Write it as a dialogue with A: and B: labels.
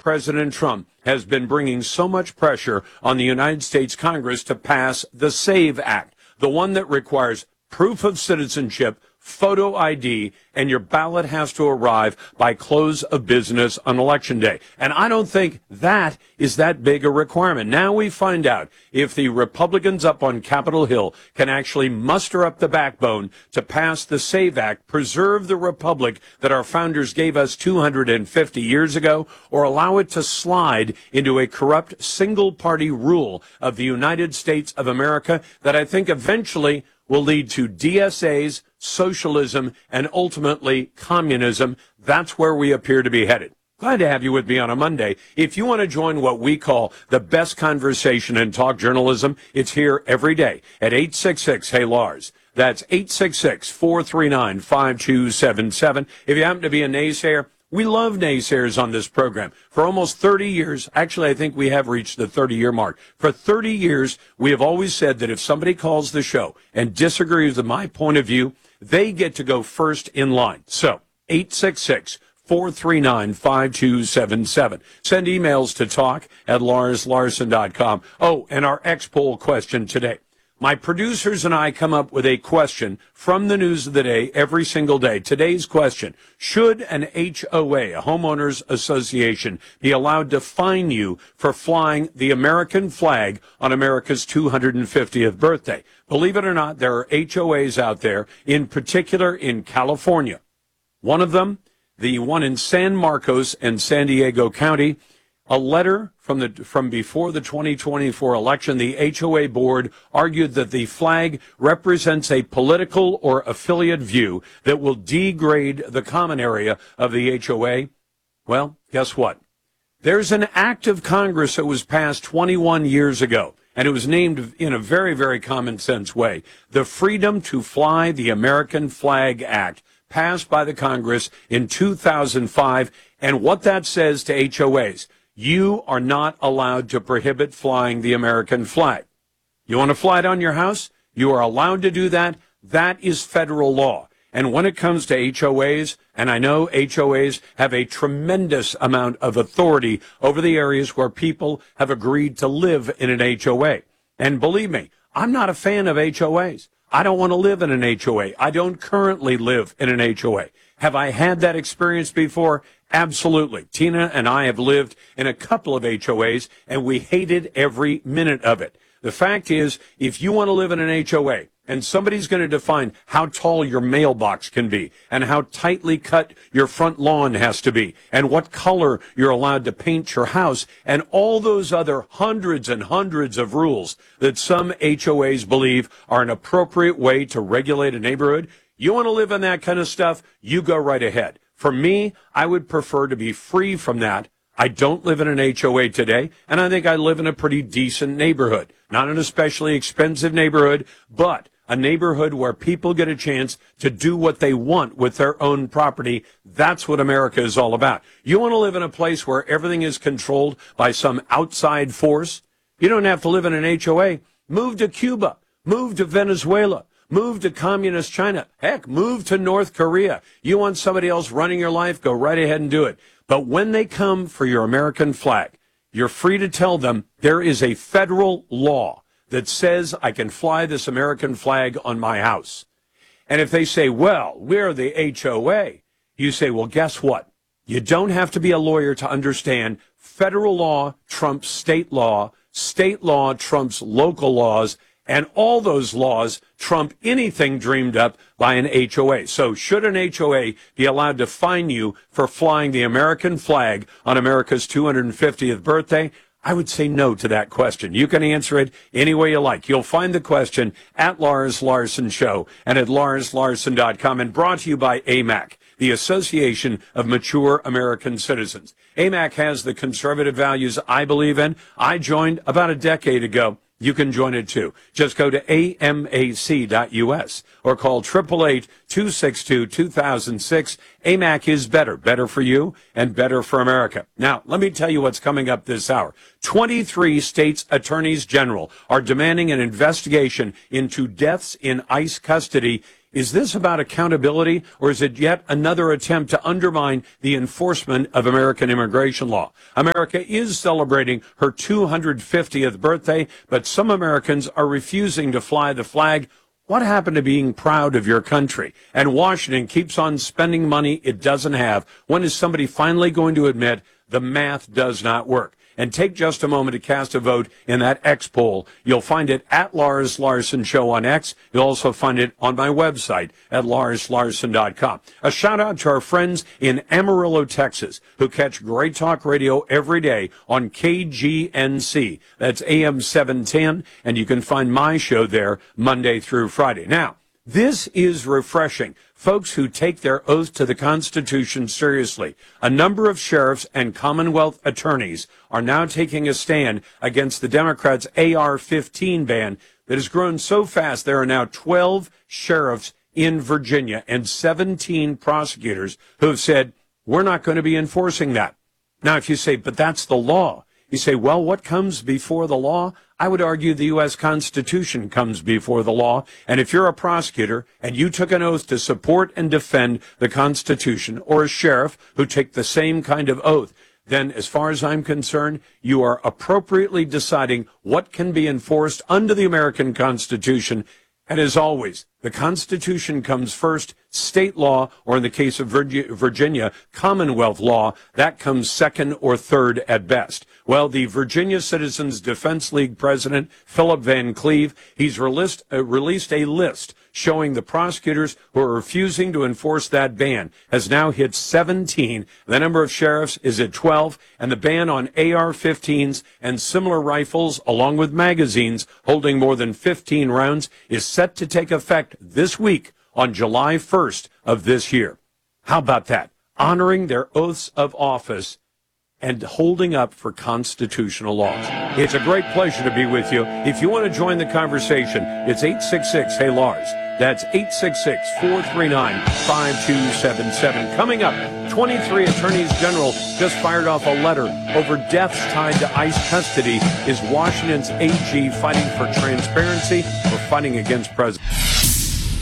A: President Trump has been bringing so much pressure on the United States Congress to pass the SAVE Act, the one that requires proof of citizenship, photo ID, and your ballot has to arrive by close of business on Election Day. And I don't think that is that big a requirement. Now we find out if the Republicans up on Capitol Hill can actually muster up the backbone to pass the SAVE Act, preserve the republic that our founders gave us 250 years ago, or allow it to slide into a corrupt single-party rule of the United States of America that I think eventually will lead to DSAs, socialism, and ultimately communism. That's where we appear to be headed. Glad to have you with me on a Monday. If you want to join what we call the best conversation in talk journalism, it's here every day at 866-HEY-LARS. That's 866-439-5277. If you happen to be a naysayer, we love naysayers on this program. For almost 30 years, actually, I think we have reached the 30-year mark. For 30 years, we have always said that if somebody calls the show and disagrees with my point of view, they get to go first in line. So, 866-439-5277. Send emails to talk@larslarson.com. Oh, and our X-Poll question today. My producers and I come up with a question from the news of the day every single day. Today's question: should an HOA, a homeowners association, be allowed to fine you for flying the American flag on America's 250th birthday? Believe it or not, there are HOAs out there, in particular in California. One of them, the one in San Marcos and San Diego County, a letter from before the 2024 election, the HOA board argued that the flag represents a political or affiliate view that will degrade the common area of the HOA. Well, guess what? There's an act of Congress that was passed 21 years ago, and it was named in a very, very common sense way, the Freedom to Fly the American Flag Act, passed by the Congress in 2005. And what that says to HOAs: you are not allowed to prohibit flying the American flag. You want to fly it on your house? You are allowed to do that. That is federal law. And when it comes to HOAs, and I know HOAs have a tremendous amount of authority over the areas where people have agreed to live in an HOA. And believe me, I'm not a fan of HOAs. I don't want to live in an HOA. I don't currently live in an HOA. Have I had that experience before? Absolutely. Tina and I have lived in a couple of HOAs, and we hated every minute of it. The fact is, if you want to live in an HOA, and somebody's going to define how tall your mailbox can be, and how tightly cut your front lawn has to be, and what color you're allowed to paint your house, and all those other hundreds and hundreds of rules that some HOAs believe are an appropriate way to regulate a neighborhood, you want to live in that kind of stuff, you go right ahead. For me, I would prefer to be free from that. I don't live in an HOA today, and I think I live in a pretty decent neighborhood. Not an especially expensive neighborhood, but a neighborhood where people get a chance to do what they want with their own property. That's what America is all about. You want to live in a place where everything is controlled by some outside force? You don't have to live in an HOA. Move to Cuba. Move to Venezuela. Move to communist China. Heck, move to North Korea. You want somebody else running your life? Go right ahead and do it. But when they come for your American flag, you're free to tell them there is a federal law that says I can fly this American flag on my house. And if they say, well, we're the HOA, you say, well, guess what? You don't have to be a lawyer to understand federal law trumps state law trumps local laws, and all those laws trump anything dreamed up by an HOA. So should an HOA be allowed to fine you for flying the American flag on America's 250th birthday? I would say no to that question. You can answer it any way you like. You'll find the question at Lars Larson Show and at larslarson.com, and brought to you by AMAC, the Association of Mature American Citizens. AMAC has the conservative values I believe in. I joined about a decade ago. You can join it too. Just go to amac.us or call 888-262-2006. AMAC is better. Better for you and better for America. Now, let me tell you what's coming up this hour. 23 states' attorneys general are demanding an investigation into deaths in ICE custody Is this about accountability, or is it yet another attempt to undermine the enforcement of American immigration law? America is celebrating her 250th birthday, but some Americans are refusing to fly the flag. What happened to being proud of your country? And Washington keeps on spending money it doesn't have. When is somebody finally going to admit the math does not work? And take just a moment to cast a vote in that X poll. You'll find it at Lars Larson Show on X. You'll also find it on my website at larslarson.com. A shout out to our friends in Amarillo, Texas, who catch Great Talk Radio every day on KGNC. That's AM 710, and you can find my show there Monday through Friday. Now, this is refreshing. Folks who take their oath to the Constitution seriously. A number of sheriffs and Commonwealth attorneys are now taking a stand against the Democrats' AR-15 ban that has grown so fast. There are now 12 sheriffs in Virginia and 17 prosecutors who have said, we're not going to be enforcing that. Now, if you say, but that's the law. You say, well, what comes before the law? I would argue the U.S. Constitution comes before the law. And if you're a prosecutor and you took an oath to support and defend the Constitution, or a sheriff who take the same kind of oath, then as far as I'm concerned, you are appropriately deciding what can be enforced under the American Constitution. And as always, the Constitution comes first. State law, or in the case of Virginia, Commonwealth law, that comes second or third at best. Well, the Virginia Citizens Defense League president, Philip Van Cleve, he's released a list showing the prosecutors who are refusing to enforce that ban has now hit 17. The number of sheriffs is at 12, and the ban on AR-15s and similar rifles, along with magazines holding more than 15 rounds, is set to take effect this week on July 1st of this year. How about that? Honoring their oaths of office and holding up for constitutional laws. It's a great pleasure to be with you. If you want to join the conversation, it's 866-HEY-LARS. That's 866-439-5277. Coming up, 23 attorneys general just fired off a letter over deaths tied to ICE custody. Is Washington's AG fighting for transparency or fighting against president?